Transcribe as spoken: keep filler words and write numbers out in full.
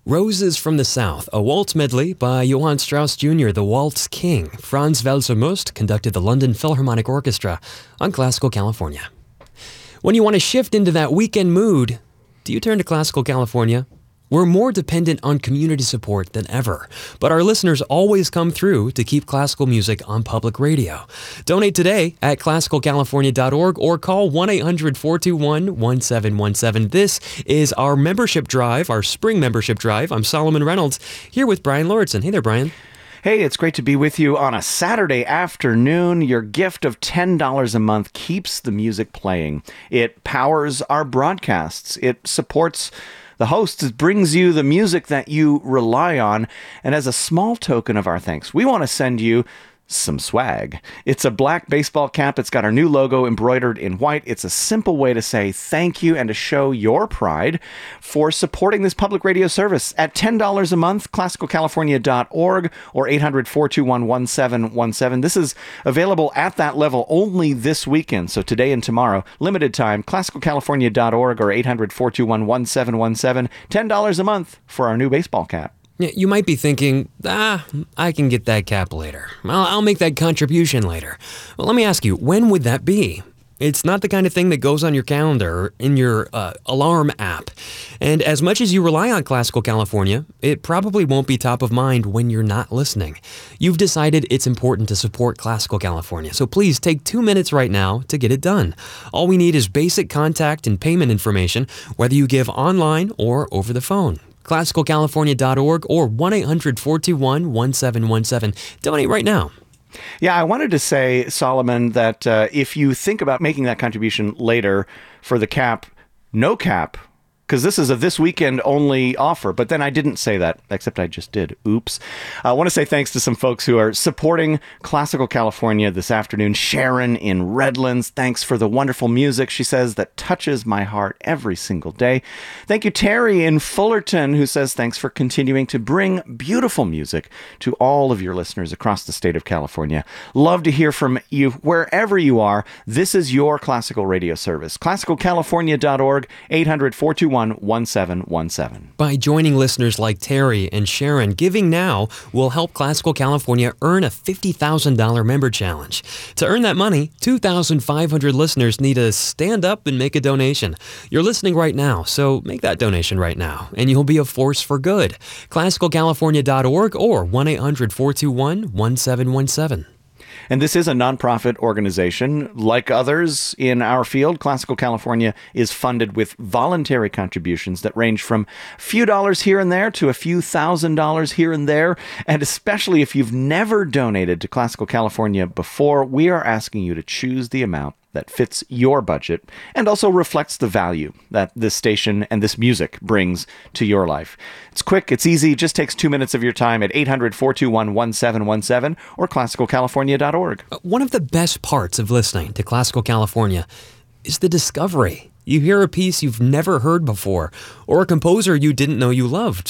Roses from the South, a waltz medley by Johann Strauss Junior, the Waltz King. Franz Welser Most conducted the London Philharmonic Orchestra on Classical California. When you want to shift into that weekend mood, do you turn to Classical California? We're more dependent on community support than ever, but our listeners always come through to keep classical music on public radio. Donate today at classical california dot org or call one eight hundred, four two one, one seven one seven. This is our membership drive, our spring membership drive. I'm Solomon Reynolds, here with Brian Lauritsen. Hey there, Brian. Hey, it's great to be with you on a Saturday afternoon. Your gift of ten dollars a month keeps the music playing. It powers our broadcasts. It supports the hosts. It brings you the music that you rely on. And as a small token of our thanks, we want to send you some swag. It's a black baseball cap. It's got our new logo embroidered in white. It's a simple way to say thank you and to show your pride for supporting this public radio service. At ten dollars a month, classical california dot org or eight hundred, four two one, one seven one seven. This is available at that level only this weekend. So today and tomorrow, limited time, classical california dot org or eight hundred, four two one, one seven one seven. ten dollars a month for our new baseball cap. Yeah, you might be thinking, ah, I can get that cap later. I'll, I'll make that contribution later. Well, let me ask you, when would that be? It's not the kind of thing that goes on your calendar or in your uh, alarm app. And as much as you rely on Classical California, it probably won't be top of mind when you're not listening. You've decided it's important to support Classical California, so please take two minutes right now to get it done. All we need is basic contact and payment information, whether you give online or over the phone. classical california dot org or one eight hundred, four two one, one seven one seven. Donate right now. Yeah, I wanted to say, Solomon, that uh, if you think about making that contribution later for the cap, no cap, because this is a this weekend only offer. But then I didn't say that, except I just did. Oops. I want to say thanks to some folks who are supporting Classical California this afternoon. Sharon in Redlands, thanks for the wonderful music, she says, that touches my heart every single day. Thank you, Terry in Fullerton, who says thanks for continuing to bring beautiful music to all of your listeners across the state of California. Love to hear from you wherever you are. This is your classical radio service. classical california dot org, eight hundred, four two one, one seven one seven. By joining listeners like Terry and Sharon, giving now will help Classical California earn a fifty thousand dollars member challenge. To earn that money, two thousand five hundred listeners need to stand up and make a donation. You're listening right now, so make that donation right now, and you'll be a force for good. classical california dot org or one eight hundred, four two one, one seven one seven. And this is a nonprofit organization. Like others in our field, Classical California is funded with voluntary contributions that range from a few dollars here and there to a few thousand dollars here and there. And especially if you've never donated to Classical California before, we are asking you to choose the amount that fits your budget and also reflects the value that this station and this music brings to your life. It's quick, it's easy, just takes two minutes of your time at eight hundred, four two one, one seven one seven or classical california dot org. One of the best parts of listening to Classical California is the discovery. You hear a piece you've never heard before, or a composer you didn't know you loved.